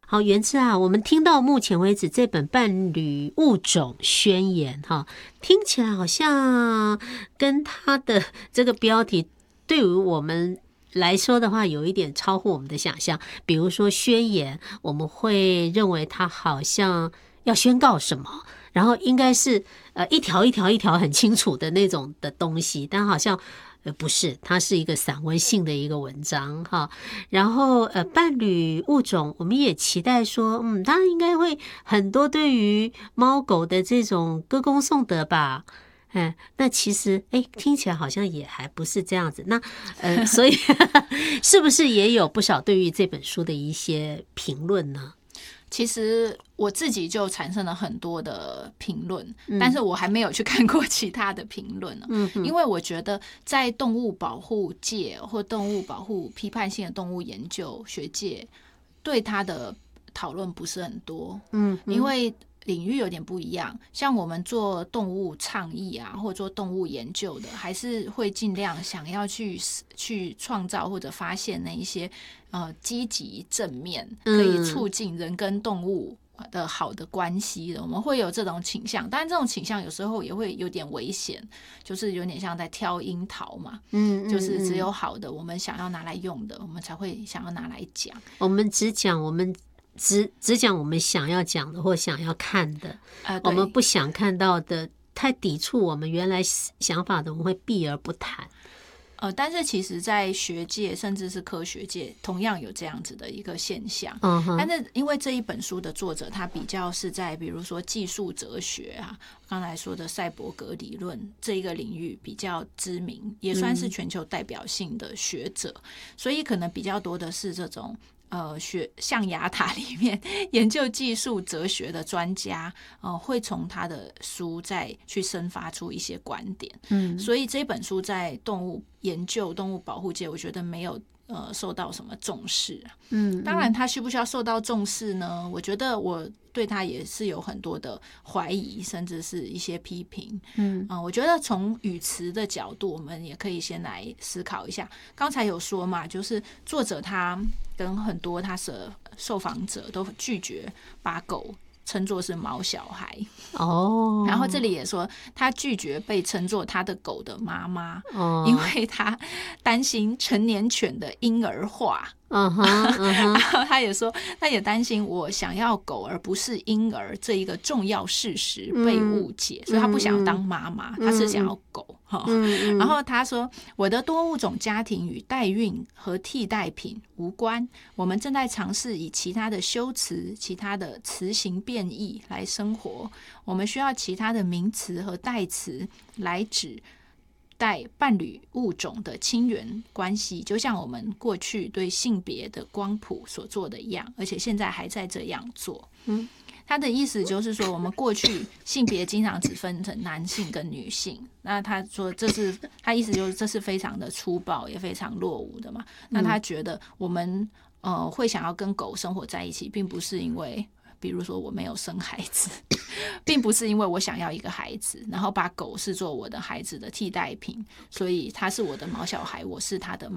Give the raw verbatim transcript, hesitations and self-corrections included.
好，元之啊，我们听到目前为止这本伴侣物种宣言哈，听起来好像跟它的这个标题对于我们来说的话，有一点超乎我们的想象。比如说宣言，我们会认为它好像要宣告什么，然后应该是呃一条一条一条很清楚的那种的东西，但好像呃不是，它是一个散文性的一个文章哈。然后呃伴侣物种，我们也期待说，嗯，它应该会很多对于猫狗的这种歌功颂德吧。嗯，那其实哎，听起来好像也还不是这样子。那呃，所以是不是也有不少对于这本书的一些评论呢？ 其实我自己就产生了很多的评论， 嗯、 但是我还没有去看过其他的评论、哦嗯、 因为我觉得在动物保护界或动物保护批判性的动物研究学界，对它的讨论不是很多。 嗯， 因为领域有点不一样，像我们做动物倡议啊，或者做动物研究的，还是会尽量想要去去创造或者发现那一些呃积极正面，可以促进人跟动物的好的关系的，我们会有这种倾向。当然，这种倾向有时候也会有点危险，就是有点像在挑樱桃嘛， 嗯， 就是只有好的我们想要拿来用的，我们才会想要拿来讲。 我们只讲我们。只只讲我们想要讲的或想要看的、呃、我们不想看到的，太抵触我们原来想法的，我们会避而不谈。 呃，但是其实在学界甚至是科学界同样有这样子的一个现象、 uh-huh. 但是因为这一本书的作者他比较是在比如说技术哲学啊，刚才说的赛博格理论这一个领域比较知名，也算是全球代表性的学者、嗯、所以可能比较多的是这种呃，学象牙塔里面研究技术哲学的专家，呃，会从他的书再去生发出一些观点。嗯，所以这本书在动物研究、动物保护界，我觉得没有呃受到什么重视。嗯，当然，他需不需要受到重视呢？我觉得我对他也是有很多的怀疑，甚至是一些批评。嗯，呃、我觉得从语词的角度，我们也可以先来思考一下。刚才有说嘛，就是作者他跟很多他的受访者都拒绝把狗称作是毛小孩哦，然后这里也说他拒绝被称作他的狗的妈妈哦，因为他担心成年犬的婴儿化。嗯哼，嗯哼，然后他也说，他也担心我想要狗而不是婴儿这一个重要事实被误解，嗯、所以他不想要当妈妈，嗯、他是想要狗。嗯、然后他说，我的多物种家庭与代孕和替代品无关，我们正在尝试以其他的修辞、其他的词形变异来生活，我们需要其他的名词和代词来指带伴侣物种的亲缘关系，就像我们过去对性别的光谱所做的一样，而且现在还在这样做。嗯，他的意思就是说，我们过去性别经常只分成男性跟女性，那他说这是他意思就是这是非常的粗暴也非常落伍的嘛。那他觉得我们呃会想要跟狗生活在一起，并不是因为比如说我没有生孩子，并不是因为我想要一个孩子，然后把狗视作我的孩子的替代品，所以他是我的毛小孩，我是他的